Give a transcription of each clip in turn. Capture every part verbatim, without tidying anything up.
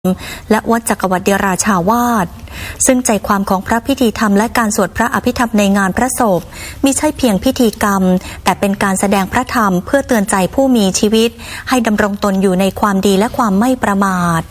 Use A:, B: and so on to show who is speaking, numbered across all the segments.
A: และวัดจักรวรรดิราชาวาสซึ่งใจความของพระพิธีธรรมและการสวดพระอภิธรรมในงานพระศพมิใช่เพียงพิธีกรรมแต่เป็นการแสดงพระธรรมเพื่อเตือนใจผู้มีชีวิตให้ดำรงตนอยู่ในความดีและความไม่ประมาท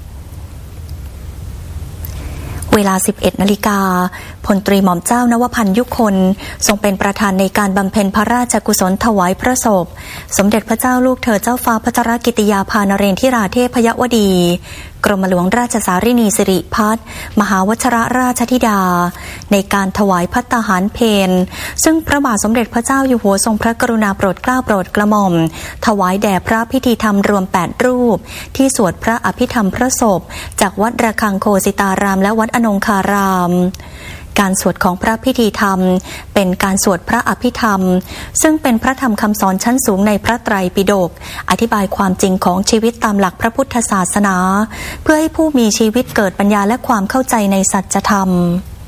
A: เวลา สิบเอ็ด นาฬิกาพลตรีหม่อมเจ้านวพันธ์ยุคนทรงเป็นประธานในการบำเพ็ญพระราชกุศลถวายพระศพสมเด็จพระเจ้าลูกเธอเจ้าฟ้าพัชรกิติยาภานเรนทิราเทพยวดีกรมหลวงราชสารินีสิริพัฒน์มหาวชิรราชธิดาในการถวายภัตตาหารเพลซึ่งพระบาทสมเด็จพระเจ้าอยู่หัวทรงพระกรุณาโปรดเกล้าโปรดกระหม่อมถวายแด่พระพิธีธรรมรวมแปดรูปที่สวดพระอภิธรรมพระศพจากวัดระฆังโคสิตารามและวัดอนงคารามการสวดของพระพิธีธรรมเป็นการสวดพระอภิธรรมซึ่งเป็นพระธรรมคำสอนชั้นสูงในพระไตรปิฎกอธิบายความจริงของชีวิตตามหลักพระพุทธศาสนาเพื่อให้ผู้มีชีวิตเกิดปัญญาและความเข้าใจในสัจธรรม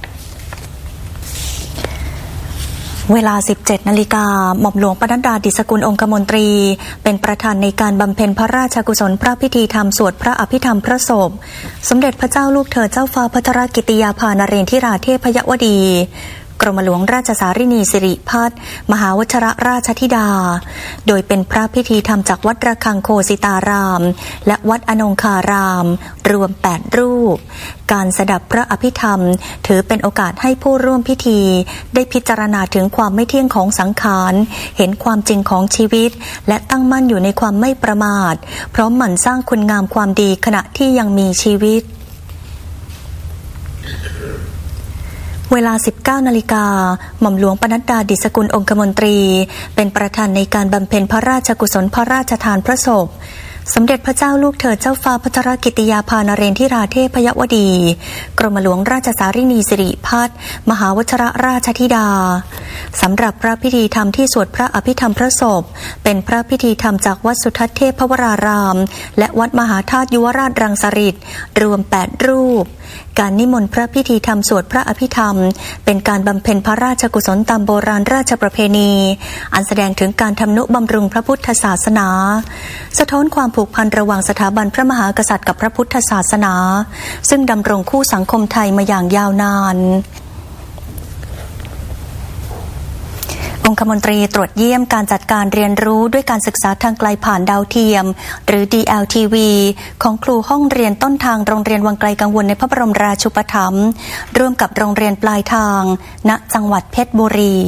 A: เวลา สิบเจ็ด นาฬิกาหม่อมหลวงปนัดดาดิษกุลองคมนตรีเป็นประธานในการบำเพ็ญพระราชกุศลพระพิธีธรรมสวดพระอภิธรรมพระศพสมเด็จพระเจ้าลูกเธอเจ้าฟ้าพัชรกิติยาภานเรนทิราเทพยวดีกรมหลวงราชสารินีสิริพัฒน์มหาวชิรราชธิดาโดยเป็นพระพิธีธรรมจากวัดระฆังโคสิตารามและวัดอนงคารามรวมแปดรูปการสดับพระอภิธรรมถือเป็นโอกาสให้ผู้ร่วมพิธีได้พิจารณาถึงความไม่เที่ยงของสังขารเห็นความจริงของชีวิตและตั้งมั่นอยู่ในความไม่ประมาทพร้อมหมั่นสร้างคุณงามความดีขณะที่ยังมีชีวิตเวลา สิบเก้า นาฬิกาหม่อมหลวงปนัดดาดิษกุลองคมนตรีเป็นประธานในการบำเพ็ญพระราชกุศลพระราชทานพระศพสมเด็จพระเจ้าลูกเธอเจ้าฟ้าพัชรกิติยาภานเรนทิราเทพยวดีกรมหลวงราชสารินีสิริพัฒน์มหาวชิรราชธิดาสำหรับพระพิธีธรรมที่สวดพระอภิธรรมพระศพเป็นพระพิธีธรรมจากวัดสุทัศน์เทพวรารามและวัดมหาธาตุยุวราชรังสฤษฎ์รวมแปดรูปการนิมนต์พระพิธีธรรมสวดพระอภิธรรมเป็นการบำเพ็ญพระราชกุศลตามโบราณราชประเพณีอันแสดงถึงการทำนุบำรุงพระพุทธศาสนาสะท้อนความผูกพันระหว่างสถาบันพระมหากษัตริย์กับพระพุทธศาสนาซึ่งดำรงคู่สังคมไทยมาอย่างยาวนานองคมนตรีตรวจเยี่ยมการจัดการเรียนรู้ด้วยการศึกษาทางไกลผ่านดาวเทียมหรือ ดี แอล ที วี ของครูห้องเรียนต้นทางโรงเรียนวังไกลกังวลในพระบรมราชูปถัมภ์ร่วมกับโรงเรียนปลายทางณจังหวัดเพชรบุรี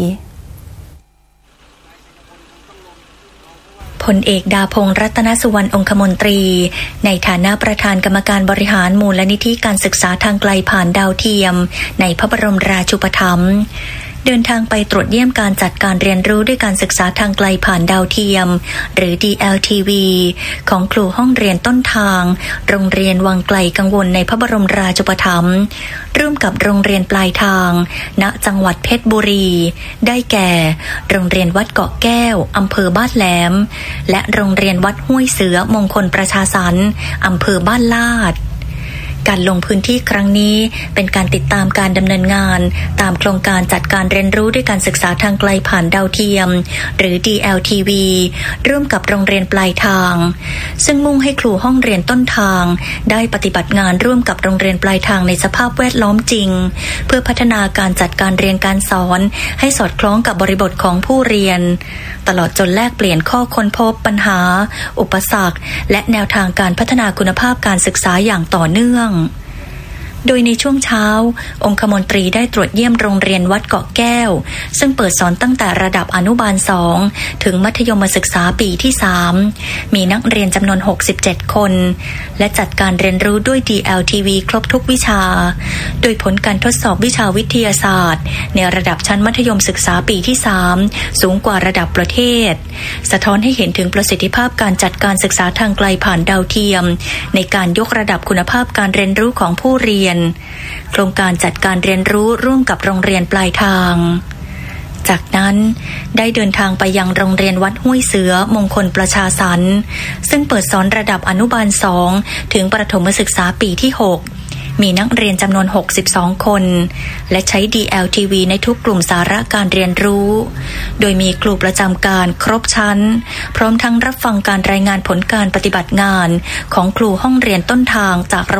A: พลเอกดาพงษ์รัตนสุวรรณองคมนตรีในฐานะประธานกรรมการบริหารมูลนิธิการศึกษาทางไกลผ่านดาวเทียมในพระบรมราชูปถัมภ์เดินทางไปตรวจเยี่ยมการจัดการเรียนรู้ด้วยการศึกษาทางไกลผ่านดาวเทียมหรือ ดี แอล ที วี ของครูห้องเรียนต้นทางโรงเรียนวังไกลกังวลในพระบรมราชูปถัมภ์ร่วมกับโรงเรียนปลายทางณจังหวัดเพชรบุรีได้แก่โรงเรียนวัดเกาะแก้วอำเภอบ้านแหลมและโรงเรียนวัดห้วยเสือมงคลประชาสรรค์อำเภอบ้านลาดการลงพื้นที่ครั้งนี้เป็นการติดตามการดำเนินงานตามโครงการจัดการเรียนรู้ด้วยการศึกษาทางไกลผ่านดาวเทียมหรือ ดี แอล ที วี ร่วมกับโรงเรียนปลายทางซึ่งมุ่งให้ครูห้องเรียนต้นทางได้ปฏิบัติงานร่วมกับโรงเรียนปลายทางในสภาพแวดล้อมจริงเพื่อพัฒนาการจัดการเรียนการสอนให้สอดคล้องกับบริบทของผู้เรียนตลอดจนแลกเปลี่ยนข้อค้นพบปัญหาอุปสรรคและแนวทางการพัฒนาคุณภาพการศึกษาอย่างต่อเนื่องโดยในช่วงเช้าองคมนตรีได้ตรวจเยี่ยมโรงเรียนวัดเกาะแก้วซึ่งเปิดสอนตั้งแต่ระดับอนุบาลสองถึงมัธยมศึกษาปีที่สามมีนักเรียนจำนวนหกสิบเจ็ดคนและจัดการเรียนรู้ด้วย ดี แอล ที วี ครบทุกวิชาโดยผลการทดสอบวิชาวิทยาศาสตร์ในระดับชั้นมัธยมศึกษาปีที่สามสูงกว่าระดับประเทศสะท้อนให้เห็นถึงประสิทธิภาพการจัดการศึกษาทางไกลผ่านดาวเทียมในการยกระดับคุณภาพการเรียนรู้ของผู้เรียนโครงการจัดการเรียนรู้ร่วมกับโรงเรียนปลายทางจากนั้นได้เดินทางไปยังโรงเรียนวัดห้วยเสือมงคลประชาสรรค์ซึ่งเปิดสอนระดับอนุบาลสองถึงประถมศึกษาปีที่หกมีนักเรียนจำนวนหกสิบสองคนและใช้ ดี แอล ที วี ในทุกกลุ่มสาระการเรียนรู้โดยมีครูประจำการครบชั้นพร้อมทั้งรับฟังการรายงานผลการปฏิบัติงานของครูห้องเรียนต้นทางจาก